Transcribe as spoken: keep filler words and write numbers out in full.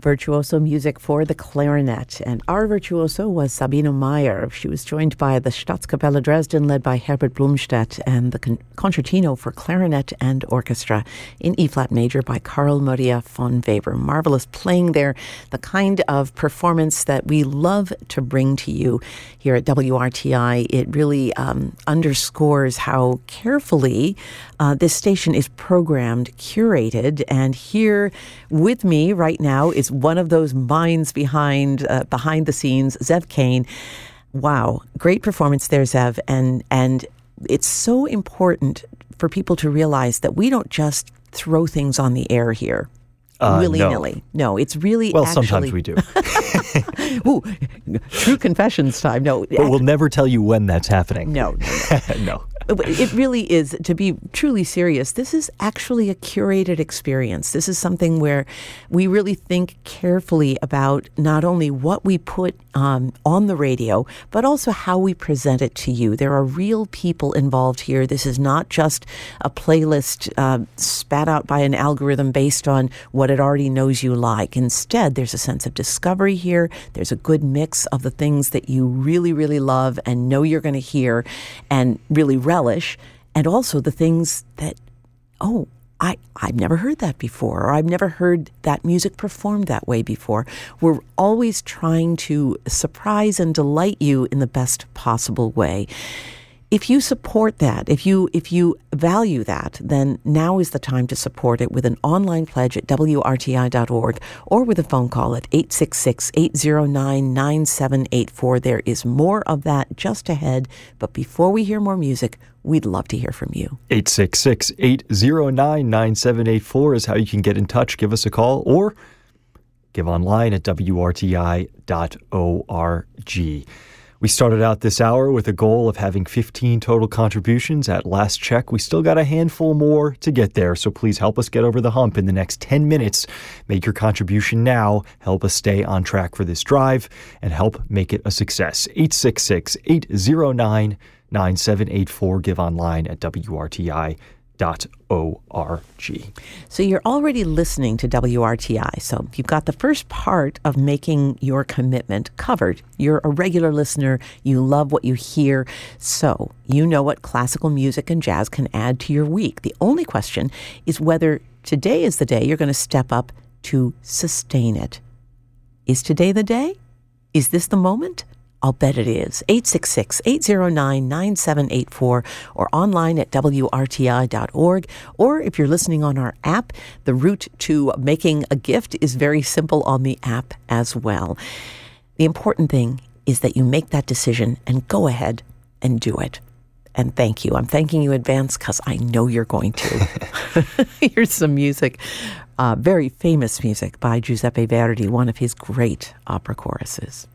virtuoso music for the clarinet. And our virtuoso was Sabine Meyer. She was joined by the Staatskapelle Dresden, led by Herbert Blumstedt, and the con- concertino for clarinet and orchestra in E-flat major by Carl Maria von Weber. Marvelous playing there, the kind of performance that we love to bring to you here at W R T I. It really um, underscores how carefully uh, this station is programmed, curated, and here with me right now is one of those minds behind uh, behind the scenes, Zev Kane. Wow, great performance there, Zev, and and it's so important for people to realize that we don't just throw things on the air here. Uh, willy-nilly. No. no, it's really Well, actually... sometimes we do. Ooh, true confessions time. No. But we'll never tell you when that's happening. No, no, no. no. It really is, to be truly serious, this is actually a curated experience. This is something where we really think carefully about not only what we put um, on the radio, but also how we present it to you. There are real people involved here. This is not just a playlist uh, spat out by an algorithm based on what it already knows you like. Instead, there's a sense of discovery here. There's a good mix of the things that you really, really love and know you're going to hear and really relish, and also the things that, oh, I, I've never heard that before, or I've never heard that music performed that way before. We're always trying to surprise and delight you in the best possible way. If you support that, if you if you value that, then now is the time to support it with an online pledge at W R T I dot org or with a phone call at eight six six, eight zero nine, nine seven eight four. There is more of that just ahead, but before we hear more music, we'd love to hear from you. eight six six, eight zero nine, nine seven eight four is how you can get in touch. Give us a call or give online at W R T I dot org. We started out this hour with a goal of having fifteen total contributions. At last check, we still got a handful more to get there, so please help us get over the hump in the next ten minutes. Make your contribution now. Help us stay on track for this drive and help make it a success. eight six six, eight zero nine, nine seven eight four. Give online at W R T I dot org. So you're already listening to W R T I. So you've got the first part of making your commitment covered. You're a regular listener. You love what you hear. So you know what classical music and jazz can add to your week. The only question is whether today is the day you're going to step up to sustain it. Is today the day? Is this the moment? I'll bet it is. eight six six, eight zero nine, nine seven eight four or online at W R T I dot org. Or if you're listening on our app, the route to making a gift is very simple on the app as well. The important thing is that you make that decision and go ahead and do it. And thank you. I'm thanking you in advance because I know you're going to. Here's some music, uh, very famous music by Giuseppe Verdi, one of his great opera choruses.